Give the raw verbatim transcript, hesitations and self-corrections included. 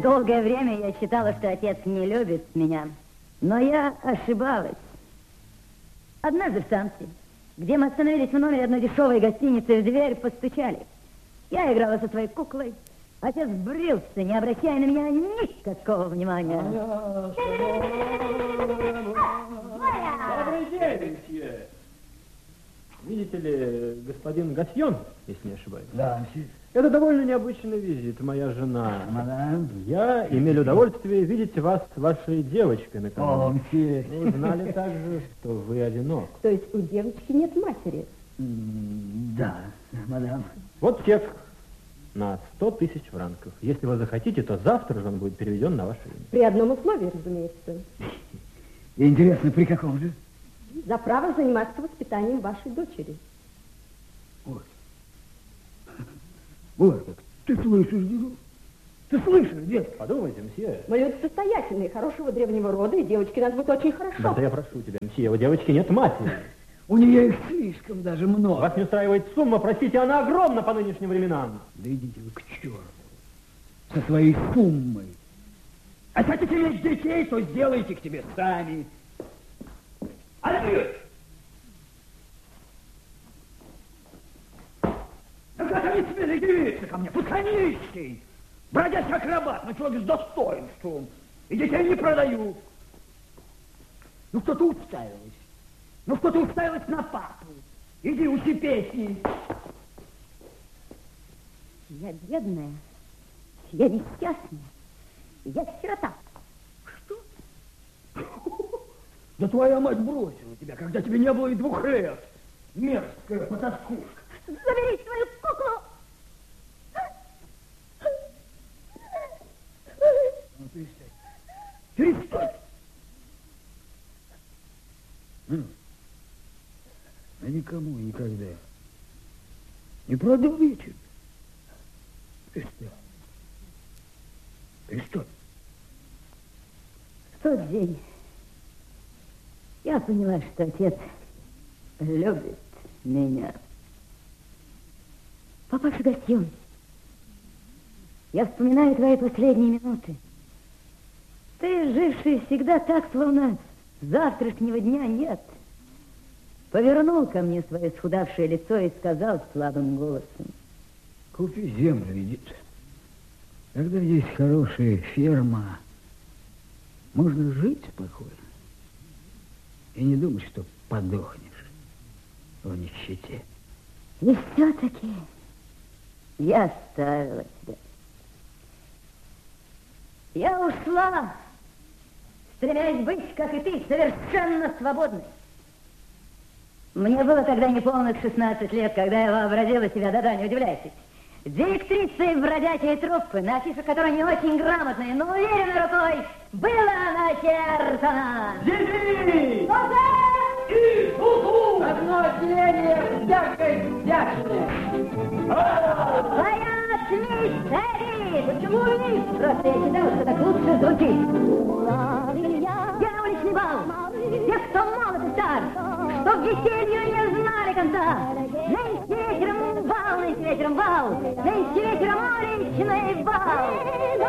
Долгое время я считала, что отец не любит меня, но я ошибалась. Однажды в станции, где мы остановились в номере одной дешевой гостиницы, в дверь постучали. Я играла со своей куклой. Отец брился, не обращая на меня никакого внимания. Добрый день, месье. Видите ли, господин Гасьон, если не ошибаюсь. Да, месье. Это довольно необычный визит, моя жена. Мадам. Я имел удовольствие видеть вас с вашей девочкой накануне. О, месье. Вы узнали также, что вы одинок. То есть у девочки нет матери? Да, мадам. Вот чек на сто тысяч франков. Если вы захотите, то завтра же он будет переведен на ваше имя. При одном условии, разумеется. Интересно, при каком же? За право заниматься воспитанием вашей дочери. Ой. Вот как. Ты слышишь, Дину? Ты слышишь, детка? Подумайте, мсье. Мы люди состоятельные, хорошего древнего рода, и девочке нас будет очень хорошо. Да, да я прошу тебя, мсье, у девочки нет матери. У нее их слишком даже много. Вас не устраивает сумма, простите, она огромна по нынешним временам. Да идите вы к черту со своей суммой. А хотите иметь детей, то сделайте к тебе сами. Отбьют! Ну как они смели явиться ко мне? Пускай нищий, бродящий акробат, но человек с достоинством. И детей не продаю. Ну кто-то уставилась. Ну кто-то уставилась на папу. Иди учи песни. Я бедная, я несчастная, я сирота. Что? Да твоя мать бросила тебя, когда тебе не было и двух лет. Мерзкая потаскушка. Забери свою куклу! Ну, перестань. Перестань. Ну, я никому и никогда не продал я тебя. Перестань. Перестань. В тот день я поняла, что отец любит меня. Папаша Гасьон, я вспоминаю твои последние минуты. Ты, живший всегда так, словно завтрашнего дня нет, повернул ко мне свое схудавшее лицо и сказал слабым голосом: Купи землю, Эдит. Когда есть хорошая ферма, можно жить спокойно и не думать, что подохнешь в нищете. И все-таки я оставила тебя. Я ушла, стремясь быть, как и ты, совершенно свободной. Мне было тогда неполных шестнадцать лет, когда я вообразила себя, да-да, не удивляйтесь, директрисой бродячей труппы, на афише которой не очень грамотной, но уверенной рукой была начертана. Дети! И суху! Одно отделение всякой всячины. Твоя мистерии! Почему вниз? Просто я считала, что так лучше звучит. Я на уличный бал. Те, кто молод и стар, что к веселью не знали конца. Нынче вечером бал, нынче вечером бал, нынче вечером уличный бал.